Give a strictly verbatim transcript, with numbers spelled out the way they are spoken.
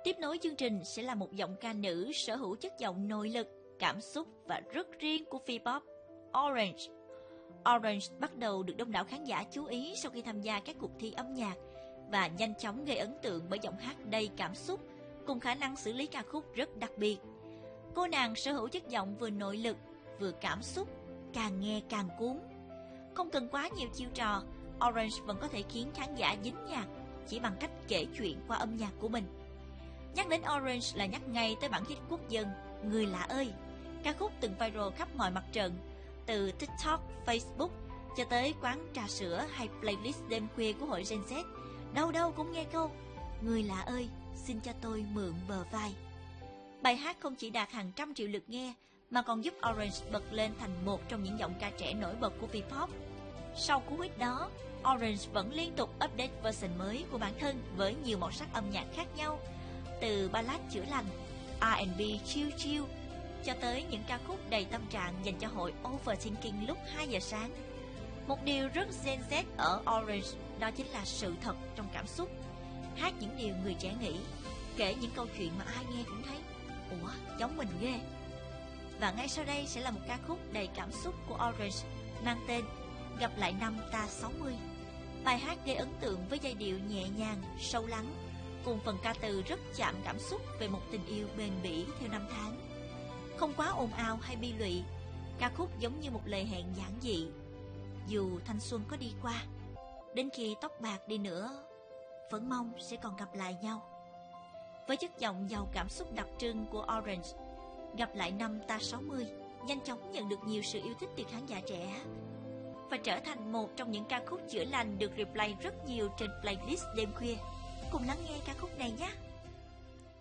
Tiếp nối chương trình sẽ là một giọng ca nữ sở hữu chất giọng nội lực, cảm xúc và rất riêng của V-pop, Orange. Orange bắt đầu được đông đảo khán giả chú ý sau khi tham gia các cuộc thi âm nhạc và nhanh chóng gây ấn tượng bởi giọng hát đầy cảm xúc cùng khả năng xử lý ca khúc rất đặc biệt. Cô nàng sở hữu chất giọng vừa nội lực, vừa cảm xúc, càng nghe càng cuốn. Không cần quá nhiều chiêu trò, Orange vẫn có thể khiến khán giả dính nhạc chỉ bằng cách kể chuyện qua âm nhạc của mình. Nhắc đến Orange là nhắc ngay tới bản hit quốc dân Người Lạ Ơi, ca khúc từng viral khắp mọi mặt trận, từ TikTok, Facebook cho tới quán trà sữa hay playlist đêm khuya của hội Gen Z. Đâu đâu cũng nghe câu Người Lạ Ơi, xin cho tôi mượn bờ vai. Bài hát không chỉ đạt hàng trăm triệu lượt nghe mà còn giúp Orange bật lên thành một trong những giọng ca trẻ nổi bật của V-pop. Sau cú hit đó, Orange vẫn liên tục update version mới của bản thân với nhiều màu sắc âm nhạc khác nhau, từ ballad chữa lành, R and B chill chill cho tới những ca khúc đầy tâm trạng dành cho hội overthinking lúc hai giờ sáng. Một điều rất Gen Z ở Orange đó chính là sự thật trong cảm xúc. Hát những điều người trẻ nghĩ, kể những câu chuyện mà ai nghe cũng thấy ủa, giống mình ghê. Và ngay sau đây sẽ là một ca khúc đầy cảm xúc của Orange mang tên Gặp Lại Năm Ta sáu mươi. Bài hát gây ấn tượng với giai điệu nhẹ nhàng, sâu lắng cùng phần ca từ rất chạm cảm xúc về một tình yêu bền bỉ theo năm tháng. Không quá ồn ào hay bi lụy, ca khúc giống như một lời hẹn giản dị. Dù thanh xuân có đi qua, đến khi tóc bạc đi nữa, vẫn mong sẽ còn gặp lại nhau. Với chất giọng giàu cảm xúc đặc trưng của Orange, Gặp Lại Năm Ta sáu mươi nhanh chóng nhận được nhiều sự yêu thích từ khán giả trẻ và trở thành một trong những ca khúc chữa lành được replay rất nhiều trên playlist đêm khuya. Cùng lắng nghe ca khúc này nhé!